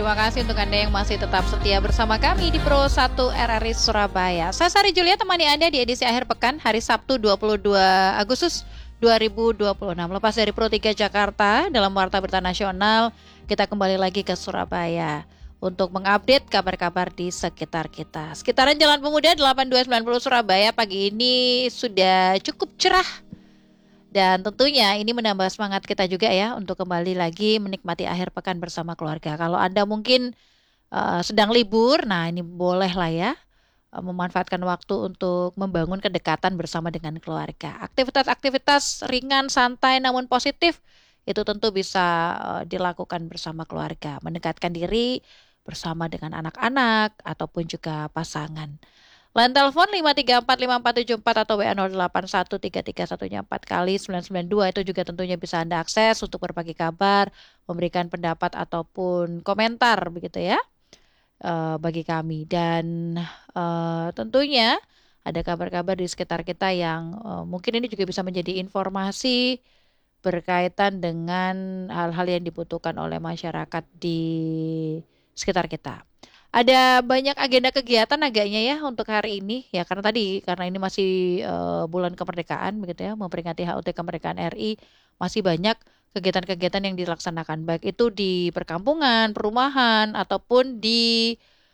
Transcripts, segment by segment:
terima kasih untuk Anda yang masih tetap setia bersama kami di Pro 1 RRI Surabaya. Saya Sari Julia temani Anda di edisi akhir pekan hari Sabtu 22 Agustus 2026. Lepas dari Pro 3 Jakarta dalam Warta Berita Nasional, kita kembali lagi ke Surabaya untuk mengupdate kabar-kabar di sekitar kita. Sekitaran Jalan Pemuda 8290 Surabaya pagi ini sudah cukup cerah. Dan tentunya ini menambah semangat kita juga ya untuk kembali lagi menikmati akhir pekan bersama keluarga. Kalau Anda mungkin sedang libur, nah ini boleh lah ya memanfaatkan waktu untuk membangun kedekatan bersama dengan keluarga. Aktivitas-aktivitas ringan, santai namun positif itu tentu bisa dilakukan bersama keluarga. Mendekatkan diri bersama dengan anak-anak ataupun juga pasangan. Line telepon 5345474 atau WA 081331 kali 992 itu juga tentunya bisa Anda akses untuk berbagi kabar, memberikan pendapat ataupun komentar begitu ya bagi kami. Dan tentunya ada kabar-kabar di sekitar kita yang mungkin ini juga bisa menjadi informasi berkaitan dengan hal-hal yang dibutuhkan oleh masyarakat di sekitar kita. Ada banyak agenda kegiatan agaknya ya untuk hari ini ya karena ini masih bulan kemerdekaan begitu ya, memperingati HUT kemerdekaan RI, masih banyak kegiatan-kegiatan yang dilaksanakan baik itu di perkampungan, perumahan ataupun di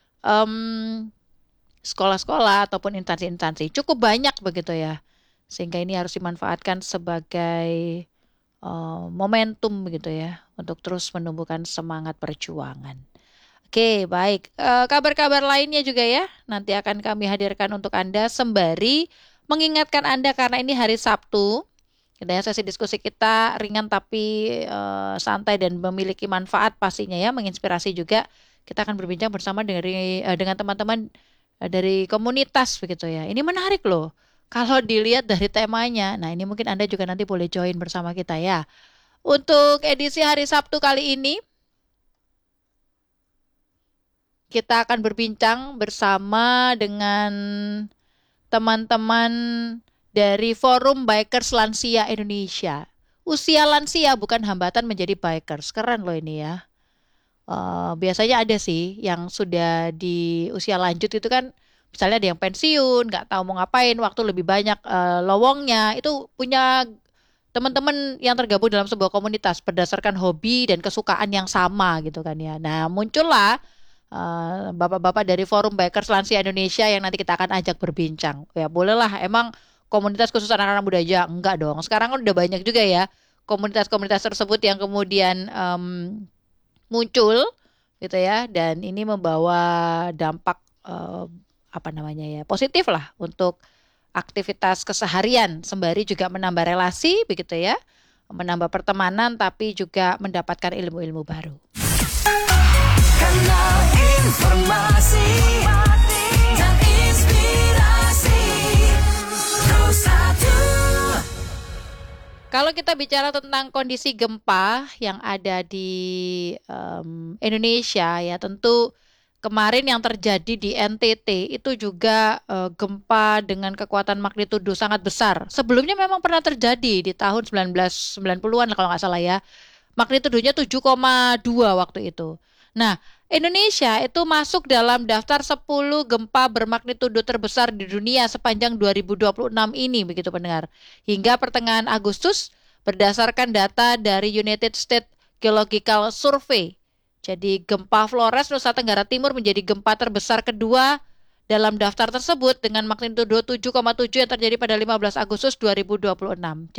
sekolah-sekolah ataupun instansi-instansi. Cukup banyak begitu ya. Sehingga ini harus dimanfaatkan sebagai momentum begitu ya untuk terus menumbuhkan semangat perjuangan. Oke, baik. Kabar-kabar lainnya juga ya, nanti akan kami hadirkan untuk Anda sembari mengingatkan Anda karena ini hari Sabtu. Sesi diskusi kita ringan tapi santai dan memiliki manfaat pastinya ya, menginspirasi juga. Kita akan berbincang bersama dengan teman-teman dari komunitas begitu ya. Ini menarik loh. Kalau dilihat dari temanya, nah ini mungkin Anda juga nanti boleh join bersama kita ya. Untuk edisi hari Sabtu kali ini, kita akan berbincang bersama dengan teman-teman dari Forum Bikers Lansia Indonesia. Usia lansia bukan hambatan menjadi bikers. Keren loh ini ya. Biasanya ada sih yang sudah di usia lanjut itu kan, misalnya ada yang pensiun, nggak tahu mau ngapain, waktu lebih banyak lowongnya, itu punya teman-teman yang tergabung dalam sebuah komunitas berdasarkan hobi dan kesukaan yang sama gitu kan ya. Nah muncullah bapak-bapak dari Forum Bikers Lansia Indonesia yang nanti kita akan ajak berbincang. Ya bolehlah, emang komunitas khusus anak-anak muda aja? Enggak dong. Sekarang kan udah banyak juga ya komunitas-komunitas tersebut yang kemudian muncul gitu ya. Dan ini membawa dampak positif lah untuk aktivitas keseharian sembari juga menambah relasi begitu ya. Menambah pertemanan tapi juga mendapatkan ilmu-ilmu baru. Kanal informasi dan inspirasi Pro 1. Kalau kita bicara tentang kondisi gempa yang ada di Indonesia ya, tentu kemarin yang terjadi di NTT itu juga gempa dengan kekuatan magnitudo sangat besar. Sebelumnya memang pernah terjadi di tahun 1990-an kalau nggak salah ya. Magnitudonya 7,2 waktu itu. Nah, Indonesia itu masuk dalam daftar 10 gempa bermagnitudo terbesar di dunia sepanjang 2026 ini begitu pendengar. Hingga pertengahan Agustus berdasarkan data dari United States Geological Survey. Jadi gempa Flores Nusa Tenggara Timur menjadi gempa terbesar kedua dalam daftar tersebut dengan magnitudo 7,7 yang terjadi pada 15 Agustus 2026.